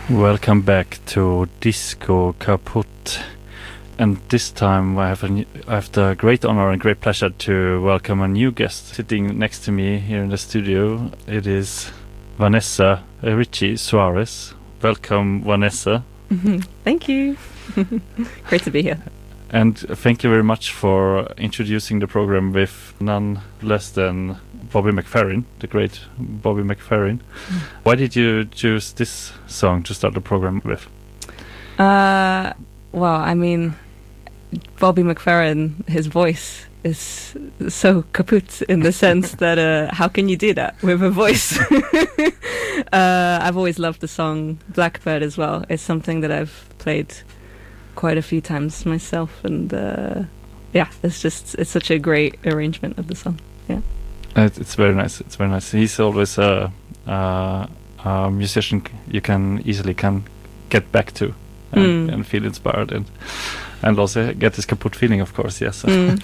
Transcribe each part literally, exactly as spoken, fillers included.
Welcome back to Disco Kaput. And this time I have, a new, I have the great honor and great pleasure to welcome a new guest sitting next to me here in the studio. It is Vanessa Richie Suarez. Welcome, Vanessa. Thank you. Great to be here. And thank you very much for introducing the program with none less than Bobby McFerrin, the great Bobby McFerrin. Mm. Why did you choose this song to start the program with? Uh, well, I mean, Bobby McFerrin, his voice is so kaput in the sense that uh, how can you do that with a voice? uh, I've always loved the song Blackbird as well. It's something that I've played quite a few times myself, and uh, yeah, it's just it's such a great arrangement of the song. Yeah. It's very nice. It's very nice. He's always a, a, a musician you can easily can get back to and, mm. and feel inspired and and also get this kaput feeling, of course. Yes. Mm.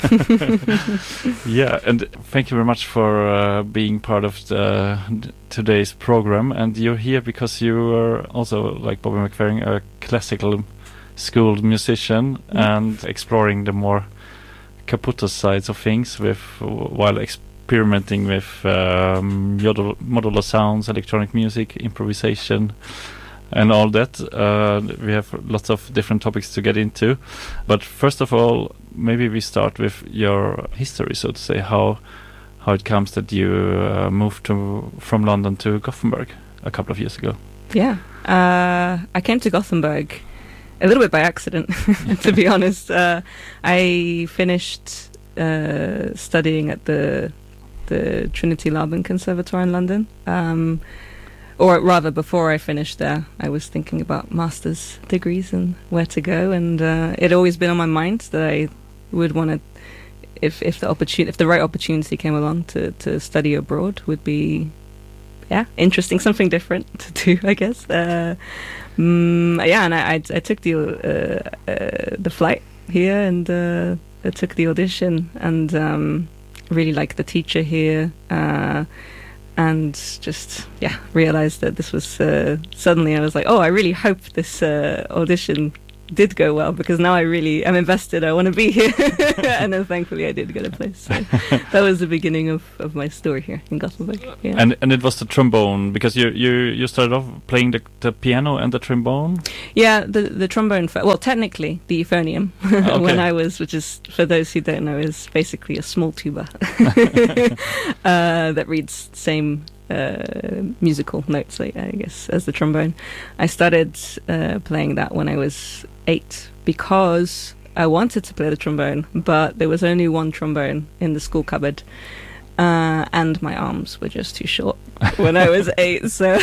Yeah, and thank you very much for uh, being part of the, today's program. And you're here because you are also, like Bobby McFerrin, a classical school musician mm. and exploring the more kaput sides of things with while exp- experimenting with um, modular, modular sounds, electronic music, improvisation, and all that. Uh, we have lots of different topics to get into. But first of all, maybe we start with your history, so to say, how how it comes that you uh, moved to, from London to Gothenburg a couple of years ago. Yeah, uh, I came to Gothenburg a little bit by accident, to be honest. Uh, I finished uh, studying at the the Trinity Laban Conservatoire in London, um, or rather before I finished there I was thinking about master's degrees and where to go, and uh, it had always been on my mind that I would want to, if if the opportunity, if the right opportunity came along to, to study abroad, would be yeah interesting, something different to do, I guess. Uh, mm, yeah, and I I, I took the uh, uh, the flight here, and uh, I took the audition, and um, really liked the teacher here, uh, and just yeah realized that this was uh, suddenly I was like, oh, I really hope this uh, audition did go well, because now I really am invested. I want to be here. And then thankfully I did get a place. So that was the beginning of, of my story here in Gothenburg. Yeah. And and it was the trombone, because you you, you started off playing the, the piano and the trombone? Yeah, the the trombone, well, technically the euphonium. Okay. When I was, which is, for those who don't know, is basically a small tuba uh, that reads same uh, musical notes, I, I guess, as the trombone. I started uh, playing that when I was eight, because I wanted to play the trombone, but there was only one trombone in the school cupboard, uh, and my arms were just too short when I was eight, so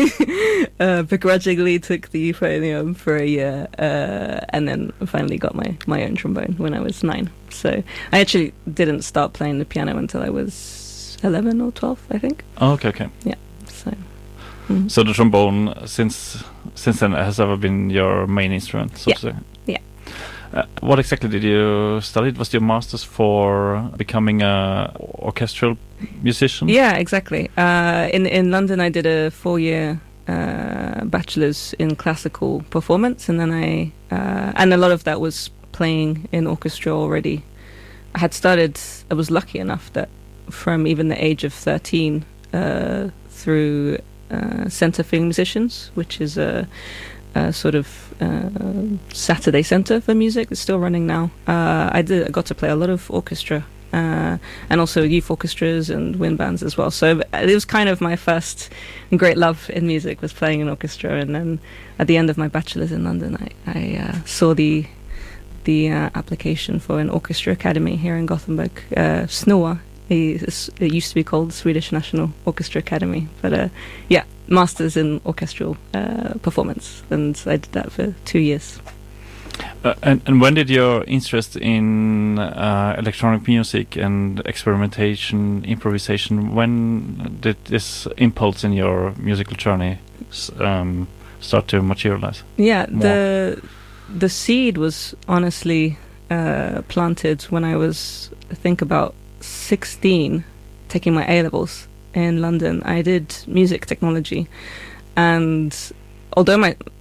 I uh, begrudgingly took the euphonium for a year, uh, and then finally got my, my own trombone when I was nine. So I actually didn't start playing the piano until I was eleven or twelve, I think. Oh, okay, okay. Yeah, so... Mm. So the trombone, since since then, has ever been your main instrument, so yeah. to say? Yeah. Uh, what exactly did you study? Was your master's for becoming a orchestral musician? Yeah, exactly. Uh, in in London, I did a four-year uh, bachelor's in classical performance, and then I uh, and a lot of that was playing in orchestra already. I had started. I was lucky enough that from even the age of thirteen, uh, through Uh, Centre for Musicians, which is a, a sort of uh, Saturday centre for music. It's still running now. Uh, I did. I got to play a lot of orchestra, uh, and also youth orchestras and wind bands as well. So it was kind of my first great love in music, was playing an orchestra. And then at the end of my bachelor's in London, I, I uh, saw the the uh, application for an orchestra academy here in Gothenburg, uh, S N O A. It used to be called Swedish National Orchestra Academy, but uh, yeah, masters in orchestral uh, performance, and I did that for two years. Uh, and, and when did your interest in uh, electronic music and experimentation, improvisation, when did this impulse in your musical journey um, start to materialize? Yeah, more? the the seed was honestly uh, planted when I was, I think, about sixteen, taking my A-levels in London. I did music technology, and although my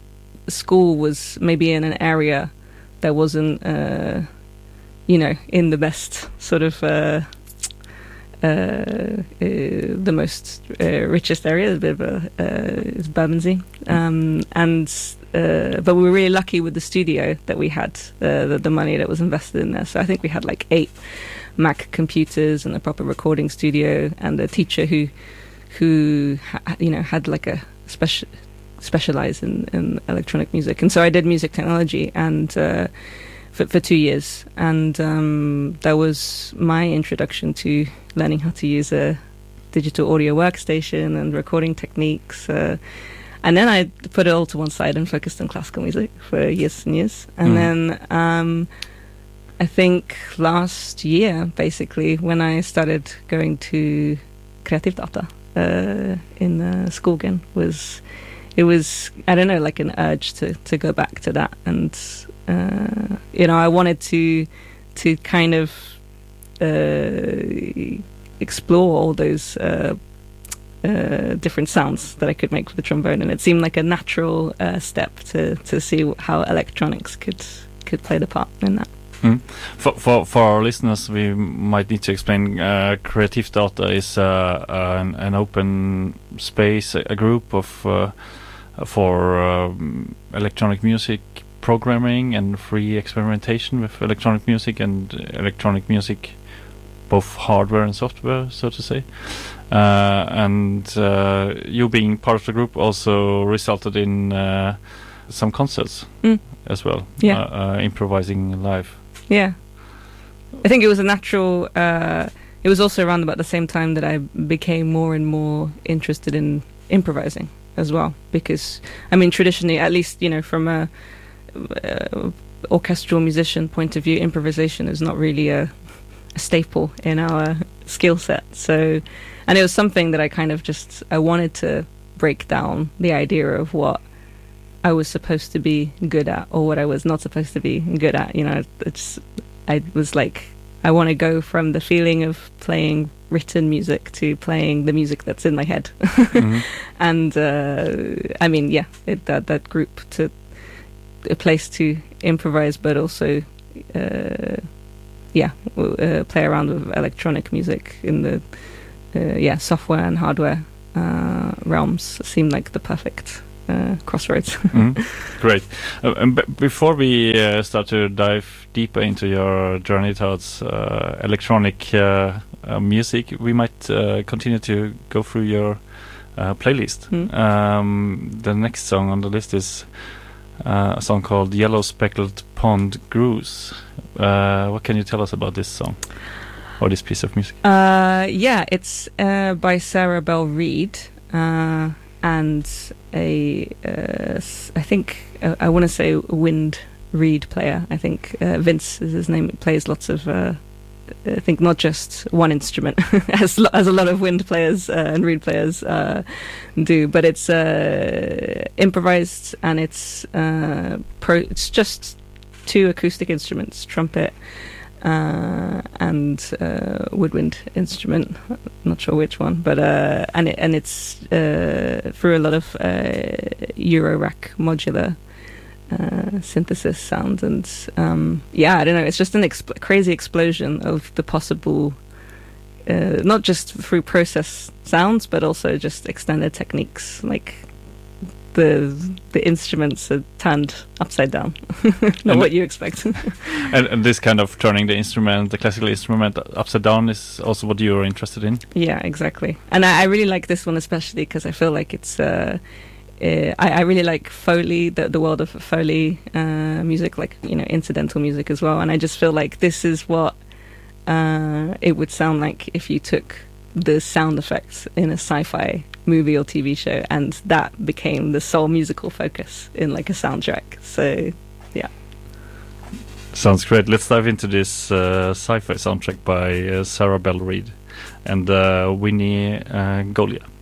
school was maybe in an area that wasn't, uh, you know, in the best sort of uh, uh, uh, the most uh, richest area. A bit of a, uh, is Bermondsey, um, and uh, but we were really lucky with the studio that we had, uh, the, the money that was invested in there. So I think we had like eight Mac computers and a proper recording studio, and a teacher who, who ha- you know, had like a special specialize in, in electronic music. And so I did music technology and uh, for, for two years. And um, that was my introduction to learning how to use a digital audio workstation and recording techniques. Uh, and then I put it all to one side and focused on classical music for years and years. And mm. then um, I think last year, basically, when I started going to Kreativdata uh, in uh, school again, was... It was, I don't know, like an urge to, to go back to that. And, uh, you know, I wanted to to kind of uh, explore all those uh, uh, different sounds that I could make with the trombone. And it seemed like a natural uh, step to, to see how electronics could, could play the part in that. Mm. For, for for our listeners, we might need to explain. Uh, Kreativdata is uh, an, an open space, a, a group of uh, for um, electronic music programming and free experimentation with electronic music and electronic music, both hardware and software, so to say. Uh, and uh, you being part of the group also resulted in uh, some concerts mm. as well. Yeah, uh, uh, improvising live. Yeah, I think it was a natural. Uh, it was also around about the same time that I became more and more interested in improvising as well. Because I mean, traditionally, at least you know, from a, a orchestral musician point of view, improvisation is not really a, a staple in our skill set. So, and it was something that I kind of just I wanted to break down the idea of what I was supposed to be good at or what I was not supposed to be good at. You know, it's I was like, I want to go from the feeling of playing written music to playing the music that's in my head. Mm-hmm. And uh, I mean, yeah, it, that that group to a place to improvise, but also, uh, yeah, uh, play around with electronic music in the uh, yeah software and hardware uh, realms seemed like the perfect uh, crossroads. Mm-hmm. Great. Uh, and b- before we uh, start to dive deeper into your journey towards uh, electronic uh, uh, music, we might uh, continue to go through your uh, playlist. Mm. Um, the next song on the list is uh, a song called Yellow Speckled Pond Grooves. Uh, what can you tell us about this song or this piece of music? Uh, yeah, it's uh, by Sarah Bell Reid. Uh, and a, uh, I think, uh, I want to say wind reed player. I think uh, Vince is his name. He plays lots of, uh, I think not just one instrument, as, lo- as a lot of wind players uh, and reed players uh, do, but it's uh, improvised and it's uh, pro- it's just two acoustic instruments, trumpet Uh, and uh, woodwind instrument, not sure which one, but uh, and it, and it's uh, through a lot of uh, Eurorack modular uh, synthesis sounds, and um, yeah, I don't know, it's just an exp- crazy explosion of the possible, uh, not just through process sounds, but also just extended techniques, like the the instruments are turned upside down, not and what you expect. and, and this kind of turning the instrument, the classical instrument upside down, is also what you're interested in? Yeah, exactly. And I, I really like this one especially because I feel like it's uh, uh, I, I really like Foley, the, the world of Foley uh, music, like, you know, incidental music as well, and I just feel like this is what uh, it would sound like if you took the sound effects in a sci-fi movie or T V show, and that became the sole musical focus in like a soundtrack. So, yeah. Sounds great. Let's dive into this uh, sci-fi soundtrack by uh, Sarah Bell Reid and uh, Winnie uh, Golia.